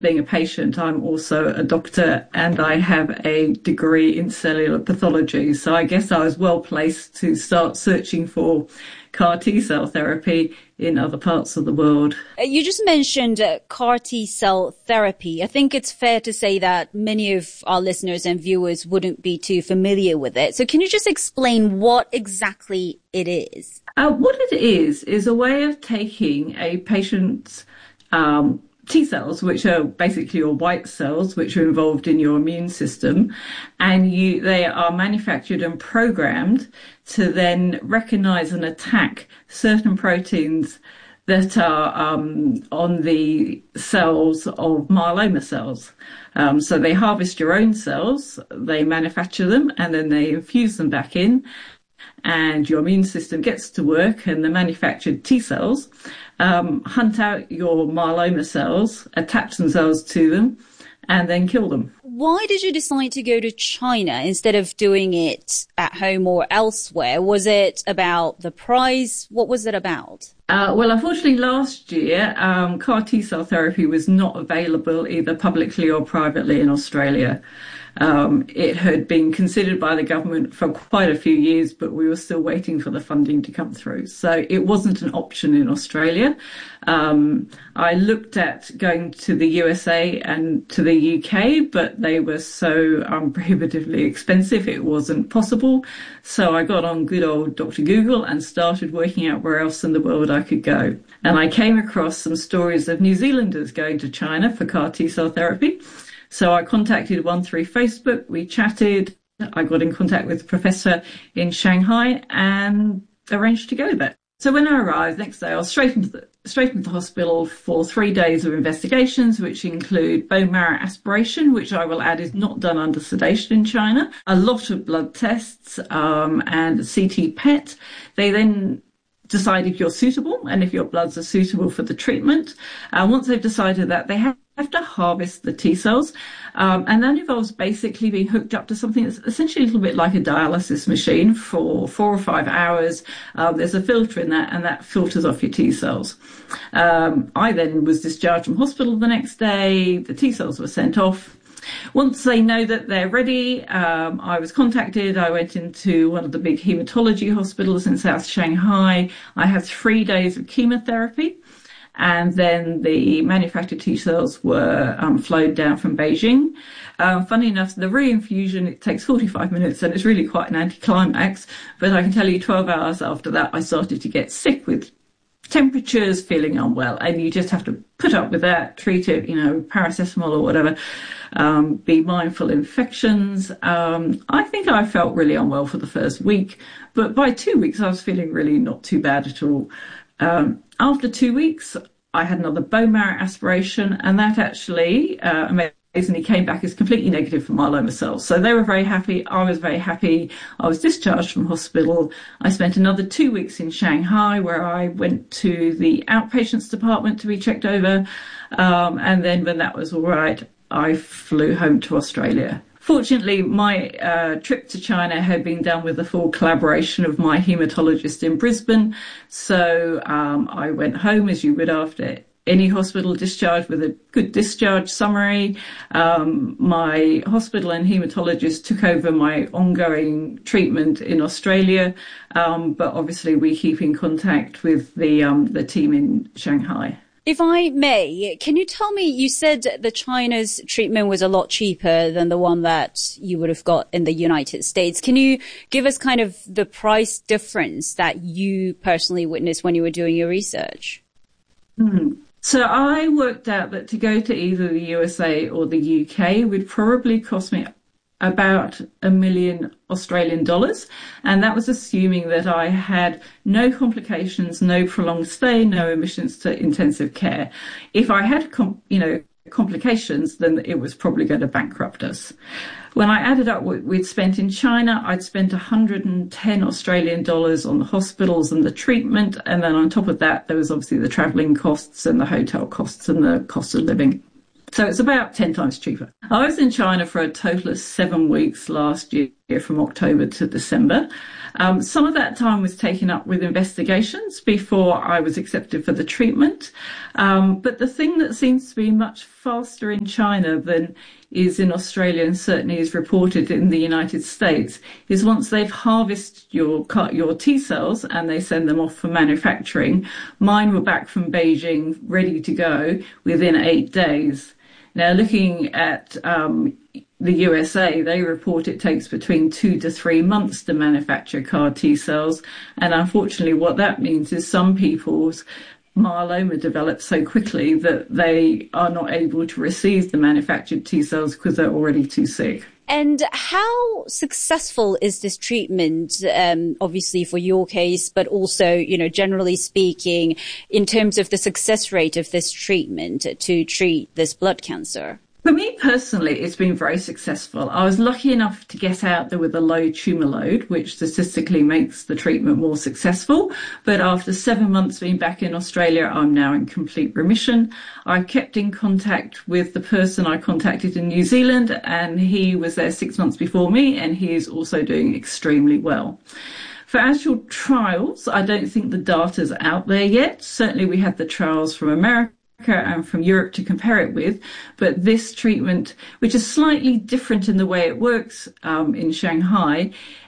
being a patient, I'm also a doctor and I have a degree in cellular pathology. So I guess I was well placed to start searching for CAR T cell therapy in other parts of the world. You just mentioned CAR T cell therapy. I think it's fair to say that many of our listeners and viewers wouldn't be too familiar with it. So can you just explain what exactly it is? What it is a way of taking a patient's T cells, which are basically your white cells, which are involved in your immune system, and they are manufactured and programmed to then recognize and attack certain proteins that are on the cells of myeloma cells. So they harvest your own cells, they manufacture them, and then they infuse them back in, and your immune system gets to work, and the manufactured T cells hunt out your myeloma cells, attach themselves to them, and then kill them. Why did you decide to go to China instead of doing it at home or elsewhere? Was it about the price? What was it about? Well, unfortunately, last year, CAR T cell therapy was not available either publicly or privately in Australia. It had been considered by the government for quite a few years, but we were still waiting for the funding to come through. So it wasn't an option in Australia. I looked at going to the USA and to the UK, but they were so prohibitively expensive, it wasn't possible. So I got on good old Dr. Google and started working out where else in the world I could go. And I came across some stories of New Zealanders going to China for CAR T cell therapy. So I contacted one through Facebook, we chatted, I got in contact with a professor in Shanghai and arranged to go there. So when I arrived next day, I was straight into the hospital for 3 days of investigations, which include bone marrow aspiration, which I will add is not done under sedation in China, a lot of blood tests and CT PET. They then decide if you're suitable and if your bloods are suitable for the treatment. Once they've decided that, they have to harvest the T cells, and that involves basically being hooked up to something that's essentially a little bit like a dialysis machine for 4 or 5 hours. There's a filter in that, and that filters off your T cells. I then was discharged from hospital the next day. The T cells were sent off. Once they know that they're ready, I was contacted. I went into one of the big hematology hospitals in South Shanghai. I had 3 days of chemotherapy. And then the manufactured T cells were flowed down from Beijing. Funny enough, the reinfusion, it takes 45 minutes and it's really quite an anticlimax. But I can tell you 12 hours after that, I started to get sick with temperatures, feeling unwell. And you just have to put up with that, treat it, paracetamol or whatever, be mindful of infections. I think I felt really unwell for the first week. But by 2 weeks, I was feeling really not too bad at all. After 2 weeks, I had another bone marrow aspiration, and that actually amazingly came back as completely negative for myeloma cells. So they were very happy. I was very happy. I was discharged from hospital. I spent another 2 weeks in Shanghai, where I went to the outpatients department to be checked over. And then when that was all right, I flew home to Australia. Fortunately, my trip to China had been done with the full collaboration of my haematologist in Brisbane. So I went home, as you would after any hospital discharge, with a good discharge summary. My hospital and haematologist took over my ongoing treatment in Australia. But obviously, we keep in contact with the team in Shanghai. If I may, can you tell me, you said the China's treatment was a lot cheaper than the one that you would have got in the United States. Can you give us kind of the price difference that you personally witnessed when you were doing your research? So I worked out that to go to either the USA or the UK would probably cost me about $1 million Australian dollars, and that was assuming that I had no complications, no prolonged stay, no admissions to intensive care. If I had complications, then it was probably going to bankrupt us. When I added up what we'd spent in China, I'd spent 110 Australian dollars on the hospitals and the treatment, and then on top of that, there was obviously the travelling costs and the hotel costs and the cost of living. So it's about 10 times cheaper. I was in China for a total of 7 weeks last year, from October to December. Some of that time was taken up with investigations before I was accepted for the treatment. But the thing that seems to be much faster in China than is in Australia and certainly is reported in the United States is once they've harvested your T cells and they send them off for manufacturing. Mine were back from Beijing, ready to go within 8 days. Now, looking at the USA, they report it takes between 2 to 3 months to manufacture CAR T cells. And unfortunately, what that means is some people's myeloma develops so quickly that they are not able to receive the manufactured T cells because they're already too sick. And how successful is this treatment, obviously for your case, but also, generally speaking, in terms of the success rate of this treatment to treat this blood cancer? For me personally, it's been very successful. I was lucky enough to get out there with a low tumour load, which statistically makes the treatment more successful. But after 7 months being back in Australia, I'm now in complete remission. I kept in contact with the person I contacted in New Zealand, and he was there 6 months before me, and he is also doing extremely well. For actual trials, I don't think the data's out there yet. Certainly we had the trials from America and from Europe to compare it with, but this treatment, which is slightly different in the way it works in Shanghai,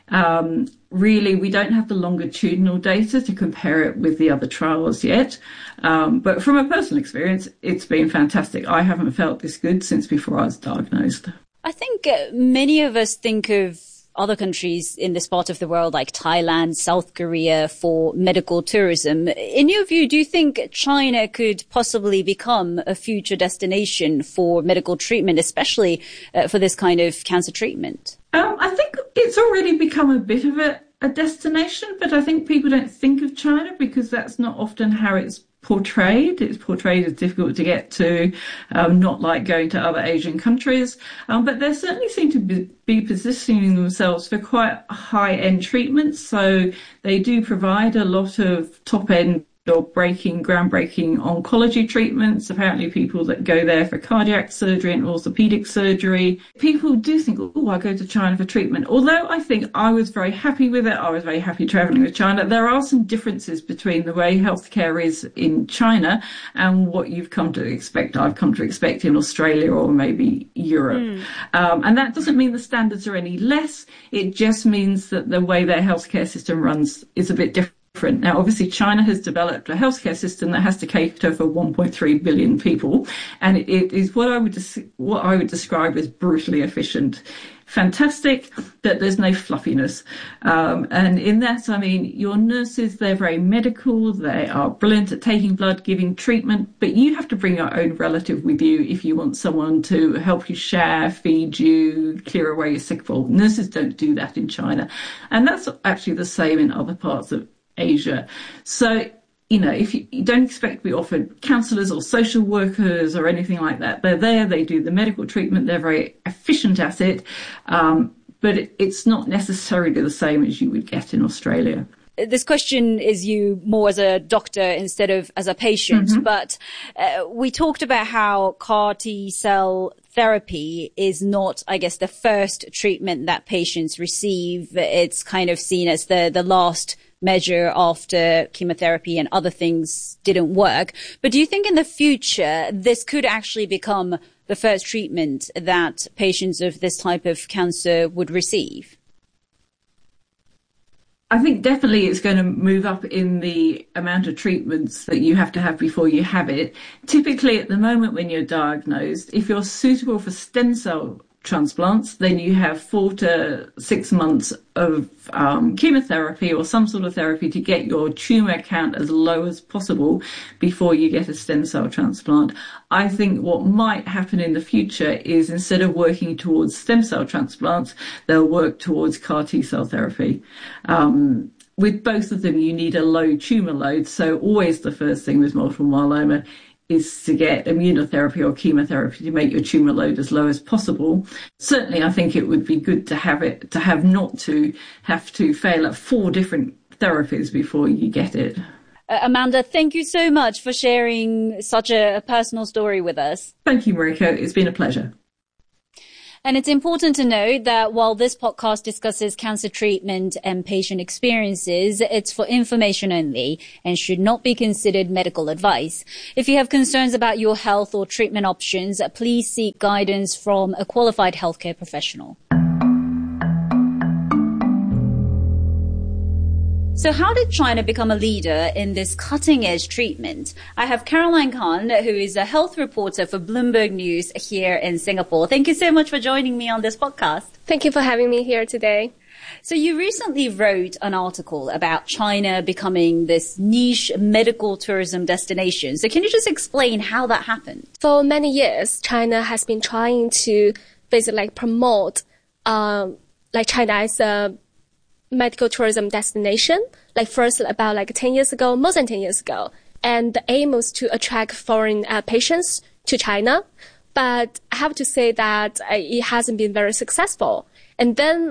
really we don't have the longitudinal data to compare it with the other trials yet. But from a personal experience, it's been fantastic. I haven't felt this good since before I was diagnosed. I think many of us think of other countries in this part of the world like Thailand, South Korea for medical tourism. In your view, do you think China could possibly become a future destination for medical treatment, especially for this kind of cancer treatment? I think it's already become a bit of a destination, but I think people don't think of China because that's not often how it's portrayed. It's portrayed as difficult to get to, not like going to other Asian countries. But they certainly seem to be positioning themselves for quite high-end treatments. So they do provide a lot of top-end or groundbreaking oncology treatments. Apparently people that go there for cardiac surgery and orthopedic surgery. People do think, oh, I go to China for treatment. Although I think I was very happy with it. I was very happy traveling with China. There are some differences between the way healthcare is in China and what you've come to expect. I've come to expect in Australia or maybe Europe. And that doesn't mean the standards are any less. It just means that the way their healthcare system runs is a bit different. Now, obviously, China has developed a healthcare system that has to cater for 1.3 billion people, and it is what I would describe as brutally efficient. Fantastic that there's no fluffiness. And in that, I mean, your nurses, they're very medical, they are brilliant at taking blood, giving treatment, but you have to bring your own relative with you if you want someone to help you shower, feed you, clear away your sick fall. Nurses don't do that in China. And that's actually the same in other parts of Asia. So, if you don't expect to be offered counsellors or social workers or anything like that, they're there, they do the medical treatment, they're very efficient at it, but it's not necessarily the same as you would get in Australia. This question is you more as a doctor instead of as a patient, but we talked about how CAR T cell therapy is not, I guess, the first treatment that patients receive. It's kind of seen as the last measure after chemotherapy and other things didn't work. But do you think in the future this could actually become the first treatment that patients of this type of cancer would receive? I think definitely it's going to move up in the amount of treatments that you have to have before you have it. Typically at the moment when you're diagnosed, if you're suitable for stem cell transplants, then you have 4 to 6 months of chemotherapy or some sort of therapy to get your tumour count as low as possible before you get a stem cell transplant. I think what might happen in the future is instead of working towards stem cell transplants, they'll work towards CAR T cell therapy. With both of them, you need a low tumour load. So always the first thing with multiple myeloma is to get immunotherapy or chemotherapy to make your tumour load as low as possible. Certainly, I think it would be good to have not to have to fail at 4 different therapies before you get it. Amanda, thank you so much for sharing such a personal story with us. Thank you, Mariko. It's been a pleasure. And it's important to note that while this podcast discusses cancer treatment and patient experiences, it's for information only and should not be considered medical advice. If you have concerns about your health or treatment options, please seek guidance from a qualified healthcare professional. So how did China become a leader in this cutting-edge treatment? I have Caroline Khan, who is a health reporter for Bloomberg News here in Singapore. Thank you so much for joining me on this podcast. Thank you for having me here today. So you recently wrote an article about China becoming this niche medical tourism destination. So can you just explain how that happened? For many years, China has been trying to basically promote China as a medical tourism destination, first about 10 years ago, more than 10 years ago. And the aim was to attract foreign patients to China. But I have to say that it hasn't been very successful. And then,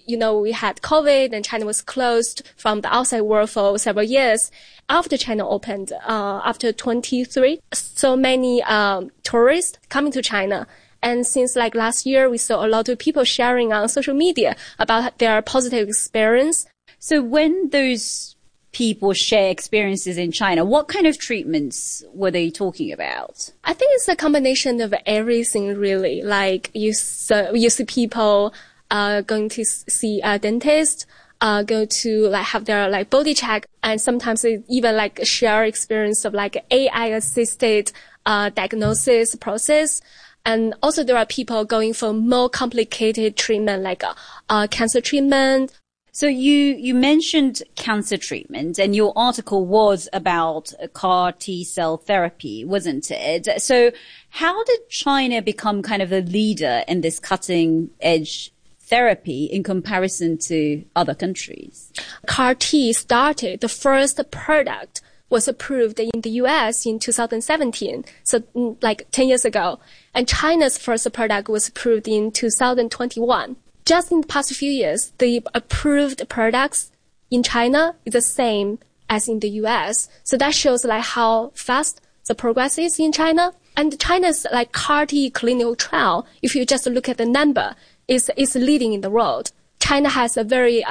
we had COVID and China was closed from the outside world for several years. After China opened, after 23, so many tourists coming to China. And since last year, we saw a lot of people sharing on social media about their positive experience. So when those people share experiences in China, what kind of treatments were they talking about? I think it's a combination of everything, really. You see people going to see a dentist, go to have their body check, and sometimes they even share experience of AI assisted diagnosis process. And also there are people going for more complicated treatment cancer treatment. So you mentioned cancer treatment, and your article was about CAR T-cell therapy, wasn't it? So how did China become kind of a leader in this cutting edge therapy in comparison to other countries? CAR T started, the first product was approved in the US in 2017, so 10 years ago. And China's first product was approved in 2021. Just in the past few years, the approved products in China is the same as in the US. So that shows how fast the progress is in China. And China's CAR T clinical trial, if you just look at the number, is leading in the world. China has a very,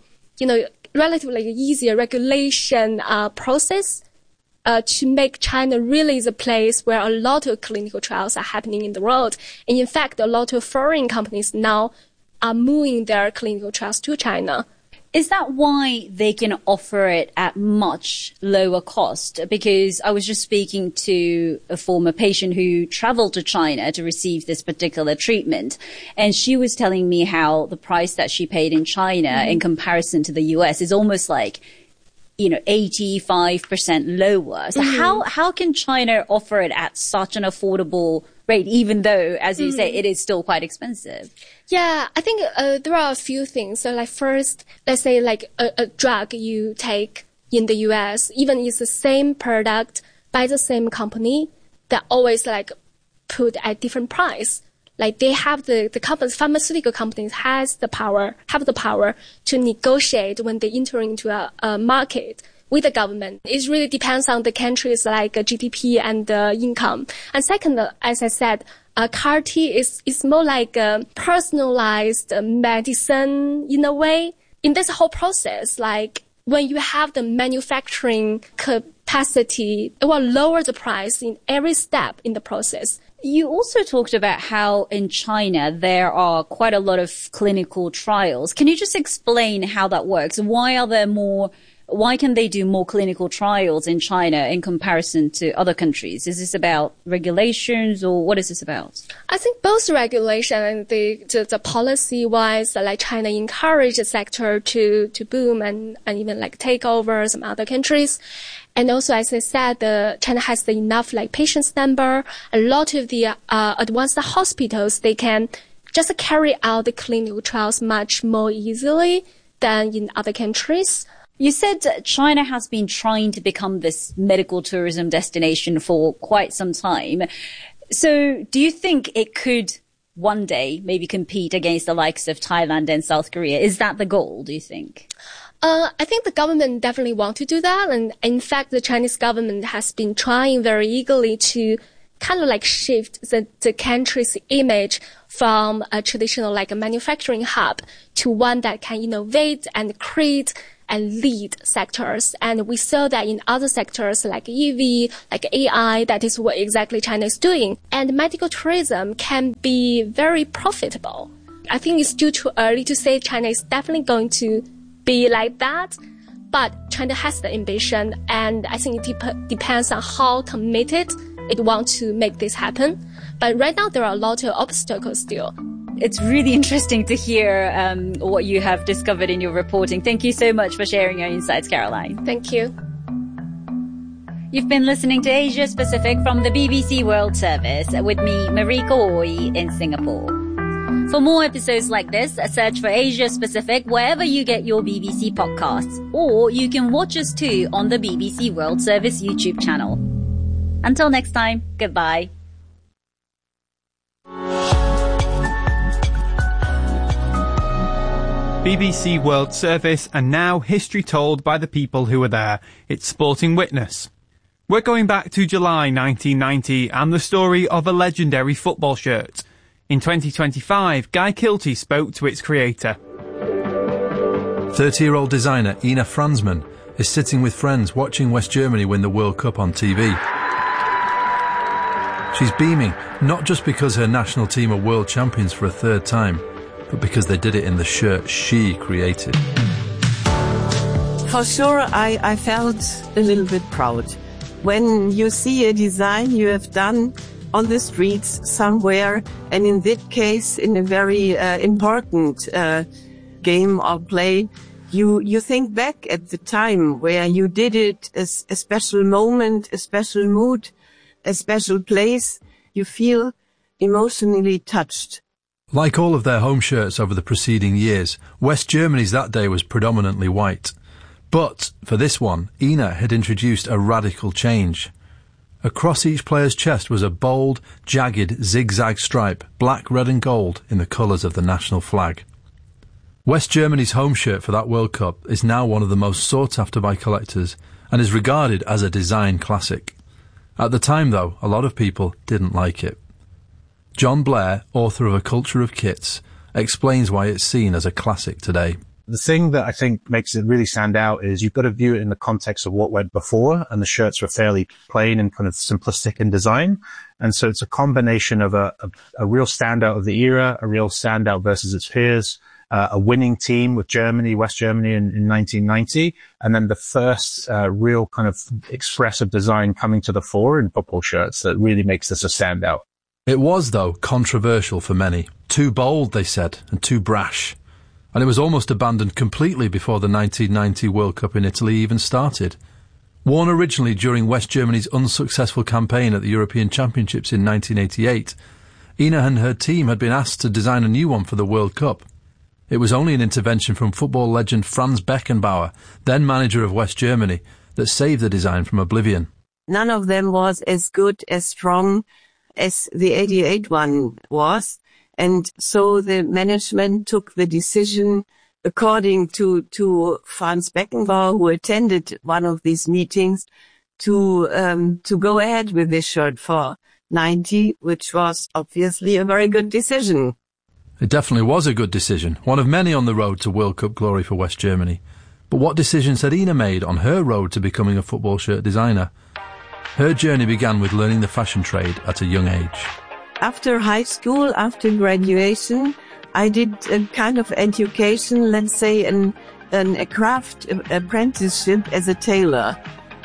relatively easier regulation process to make China really the place where a lot of clinical trials are happening in the world. And in fact, a lot of foreign companies now are moving their clinical trials to China. Is that why they can offer it at much lower cost? Because I was just speaking to a former patient who traveled to China to receive this particular treatment. And she was telling me how the price that she paid in China in comparison to the US is almost 85% lower. So how can China offer it at such an affordable rate, even though, as you say, it is still quite expensive? Yeah, I think there are a few things. So first, let's say a drug you take in the US, even it's the same product by the same company, that always put at different price. They have the companies, pharmaceutical companies have the power to negotiate when they enter into a market with the government. It really depends on the country's GDP and income. And second, as I said, CAR T is more a personalized medicine in a way. In this whole process, when you have the manufacturing capacity, it will lower the price in every step in the process. You also talked about how in China there are quite a lot of clinical trials. Can you just explain how that works? Why can they do more clinical trials in China in comparison to other countries? Is this about regulations, or what is this about? I think both regulation and the policy wise, China encourage the sector to boom and even take over some other countries. And also, as I said, China has enough patients number. A lot of the advanced hospitals, they can just carry out the clinical trials much more easily than in other countries. You said China has been trying to become this medical tourism destination for quite some time. So do you think it could one day maybe compete against the likes of Thailand and South Korea? Is that the goal, do you think? I think the government definitely want to do that. And in fact, the Chinese government has been trying very eagerly to kind of like shift the country's image from a traditional like a manufacturing hub to one that can innovate and create and lead sectors. And we saw that in other sectors like EV, like AI, that is what exactly China is doing. And medical tourism can be very profitable. I think it's still too early to say China is definitely going to be like that. But China has the ambition, and I think it depends on how committed it wants to make this happen. But right now, there are a lot of obstacles still. It's really interesting to hear what you have discovered in your reporting. Thank you so much for sharing your insights, Caroline. Thank you. You've been listening to Asia Pacific from the BBC World Service with me, Mariko Oi, in Singapore. For more episodes like this, search for Asia Pacific wherever you get your BBC podcasts, or you can watch us too on the BBC World Service YouTube channel. Until next time, goodbye. BBC World Service, and now history told by the people who were there. It's Sporting Witness. We're going back to July 1990 and the story of a legendary football shirt. In 2025, Guy Kilty spoke to its creator. 30-year-old designer Ina Franzmann is sitting with friends watching West Germany win the World Cup on TV. She's beaming, not just because her national team are world champions for a third time, but because they did it in the shirt she created. For sure, I felt a little bit proud. When you see a design you have done on the streets somewhere, and in that case, in a very important game or play, you think back at the time where you did it, a special moment, a special mood, a special place. You feel emotionally touched. Like all of their home shirts over the preceding years, West Germany's that day was predominantly white. But for this one, Ina had introduced a radical change. Across each player's chest was a bold, jagged, zigzag stripe, black, red and gold, in the colours of the national flag. West Germany's home shirt for that World Cup is now one of the most sought after by collectors and is regarded as a design classic. At the time, though, a lot of people didn't like it. John Blair, author of A Culture of Kits, explains why it's seen as a classic today. The thing that I think makes it really stand out is you've got to view it in the context of what went before, and the shirts were fairly plain and kind of simplistic in design. And so it's a combination of a real standout of the era, a real standout versus its peers, a winning team with Germany, West Germany in 1990, and then the first real kind of expressive design coming to the fore in football shirts that really makes this a standout. It was, though, controversial for many. Too bold, they said, and too brash. And it was almost abandoned completely before the 1990 World Cup in Italy even started. Worn originally during West Germany's unsuccessful campaign at the European Championships in 1988, Ina and her team had been asked to design a new one for the World Cup. It was only an intervention from football legend Franz Beckenbauer, then manager of West Germany, that saved the design from oblivion. None of them was as good, as strong as the 88 one was. And so the management took the decision, according to Franz Beckenbauer, who attended one of these meetings, to go ahead with this shirt for 90, which was obviously a very good decision. It definitely was a good decision, one of many on the road to World Cup glory for West Germany. But what decisions had Ina made on her road to becoming a football shirt designer? Her journey began with learning the fashion trade at a young age. After high school, after graduation, I did a kind of education, let's say a craft apprenticeship as a tailor.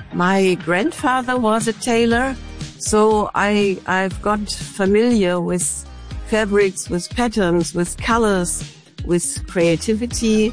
My grandfather was a tailor, so I've got familiar with fabrics, with patterns, with colors, with creativity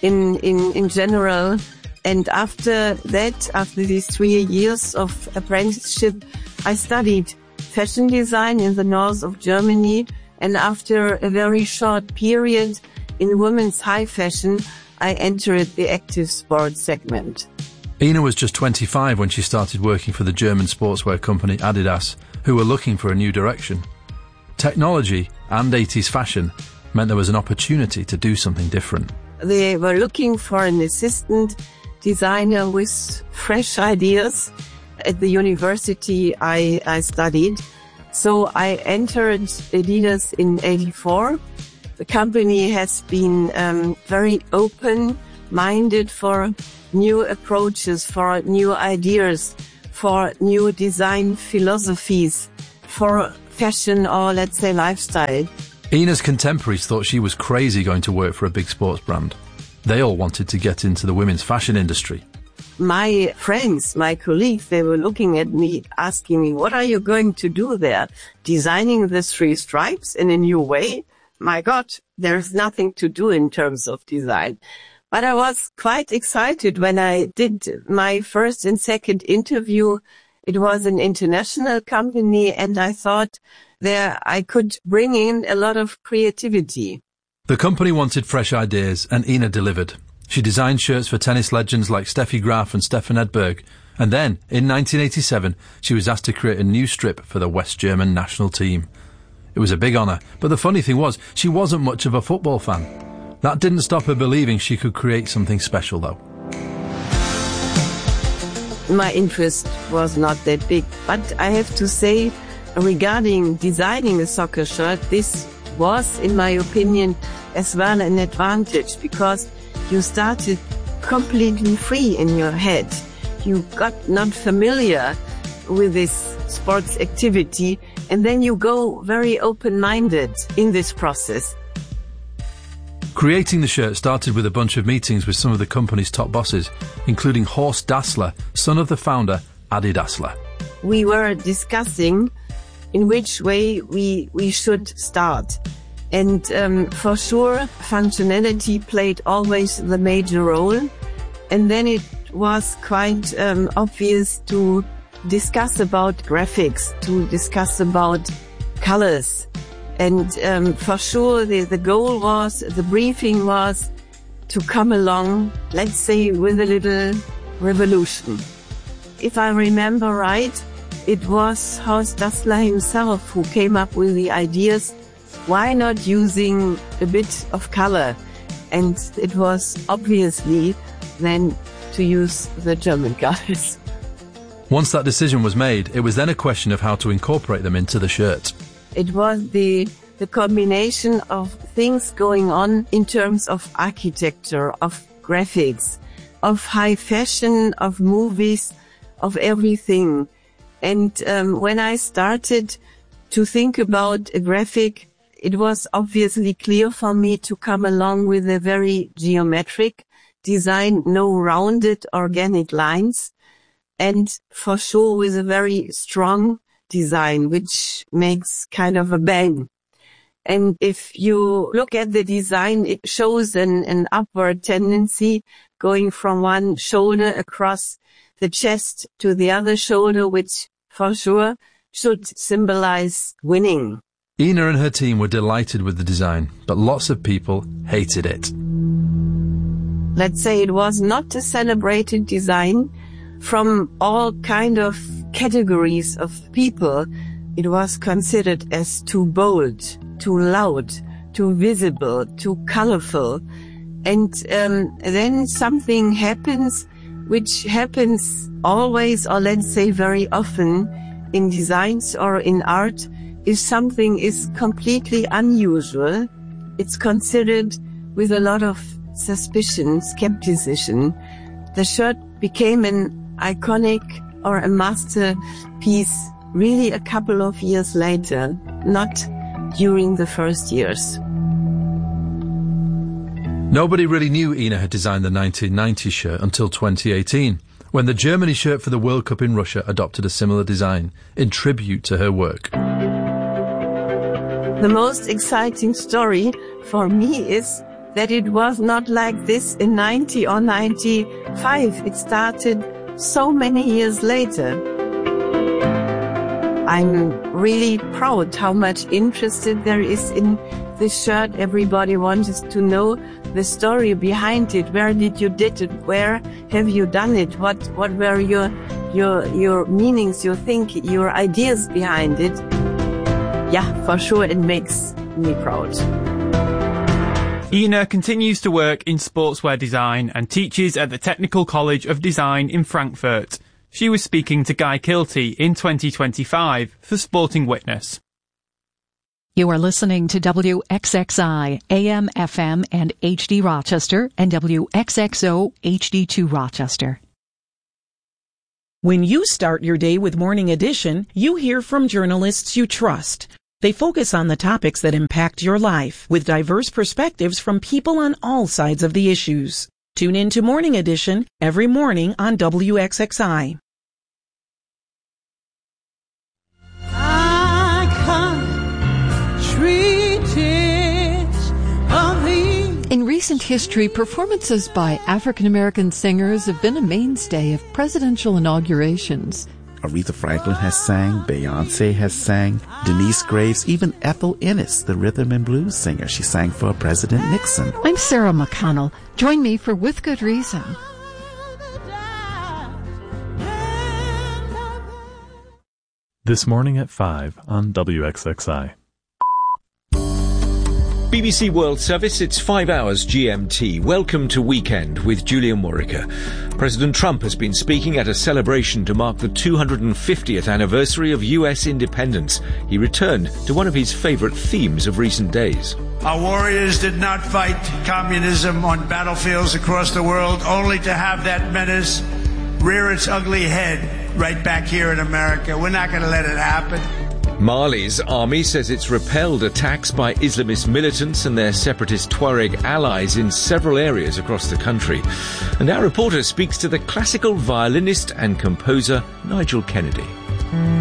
in general. And after that, after these 3 years of apprenticeship, I studied fashion design in the north of Germany. And after a very short period in women's high fashion, I entered the active sports segment. Ina was just 25 when she started working for the German sportswear company Adidas, who were looking for a new direction. Technology and 80s fashion meant there was an opportunity to do something different. They were looking for an assistant designer with fresh ideas. At the university I studied, So I entered Adidas in 84. The company has been very open-minded for new approaches, for new ideas, for new design philosophies, for fashion or, let's say, lifestyle. Ina's contemporaries thought she was crazy going to work for a big sports brand. They all wanted to get into the women's fashion industry. My friends, my colleagues, they were looking at me, asking me, what are you going to do there? Designing the 3 stripes in a new way? My God, there's nothing to do in terms of design. But I was quite excited when I did my first and second interview. It was an international company, and I thought there I could bring in a lot of creativity. The company wanted fresh ideas, and Ina delivered. She designed shirts for tennis legends like Steffi Graf and Stefan Edberg. And then, in 1987, she was asked to create a new strip for the West German national team. It was a big honour, but the funny thing was, she wasn't much of a football fan. That didn't stop her believing she could create something special, though. My interest was not that big, but I have to say, regarding designing a soccer shirt, this was, in my opinion, as well an advantage, because you started completely free in your head. You got not familiar with this sports activity, and then you go very open-minded in this process. Creating the shirt started with a bunch of meetings with some of the company's top bosses, including Horst Dassler, son of the founder, Adi Dassler. We were discussing in which way we should start. And for sure, functionality played always the major role. And then it was quite obvious to discuss about graphics, to discuss about colors. And for sure, the goal was, the briefing was to come along, let's say, with a little revolution. If I remember right, it was Horst Dassler himself who came up with the ideas. Why not using a bit of color? And it was obviously then to use the German colors. Once that decision was made, it was then a question of how to incorporate them into the shirt. It was the combination of things going on in terms of architecture, of graphics, of high fashion, of movies, of everything. And when I started to think about a graphic, it was obviously clear for me to come along with a very geometric design, no rounded organic lines, and for sure with a very strong design, which makes kind of a bang. And if you look at the design, it shows an upward tendency going from one shoulder across the chest to the other shoulder, which for sure should symbolize winning. Ina and her team were delighted with the design, but lots of people hated it. Let's say it was not a celebrated design from all kind of categories of people. It was considered as too bold, too loud, too visible, too colorful. And then something happens, which happens always, or let's say very often, in designs or in art. If something is completely unusual, it's considered with a lot of suspicion, skepticism. The shirt became an iconic or a masterpiece really a couple of years later, not during the first years. Nobody really knew Ina had designed the 1990 shirt until 2018, when the Germany shirt for the World Cup in Russia adopted a similar design in tribute to her work. The most exciting story for me is that it was not like this in 90 or 95. It started so many years later. I'm really proud how much interest there is in this shirt. Everybody wants to know the story behind it. Where did you did it? Where have you done it? What were your meanings, your thinking, your ideas behind it? Yeah, for sure it makes me proud. Ina continues to work in sportswear design and teaches at the Technical College of Design in Frankfurt. She was speaking to Guy Kilty in 2025 for Sporting Witness. You are listening to WXXI, AM, FM, and HD Rochester, and WXXO, HD2 Rochester. When you start your day with Morning Edition, you hear from journalists you trust. They focus on the topics that impact your life, with diverse perspectives from people on all sides of the issues. Tune in to Morning Edition every morning on WXXI. In recent history, performances by African American singers have been a mainstay of presidential inaugurations. Aretha Franklin has sang, Beyonce has sang, Denise Graves, even Ethel Ennis, the rhythm and blues singer. She sang for President Nixon. I'm Sarah McConnell. Join me for With Good Reason. This morning at 5 on WXXI. BBC World Service, it's 5 hours GMT. Welcome to Weekend with Julian Murica. President Trump has been speaking at a celebration to mark the 250th anniversary of US independence. He returned to one of his favourite themes of recent days. Our warriors did not fight communism on battlefields across the world, only to have that menace rear its ugly head right back here in America. We're not going to let it happen. Mali's army says it's repelled attacks by Islamist militants and their separatist Tuareg allies in several areas across the country. And our reporter speaks to the classical violinist and composer Nigel Kennedy.